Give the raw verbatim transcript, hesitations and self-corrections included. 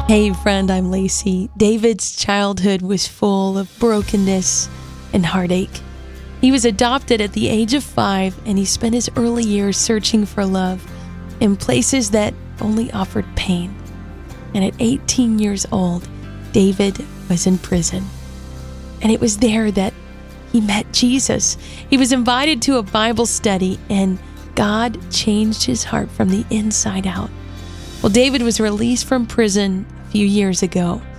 Hey friend, I'm Lacey. David's childhood was full of brokenness and heartache. He was adopted at the age of five, and he spent his early years searching for love in places that only offered pain. And at eighteen years old, David was in prison. And it was there that he met Jesus. He was invited to a Bible study, and God changed his heart from the inside out. Well, David was released from prison a few years ago,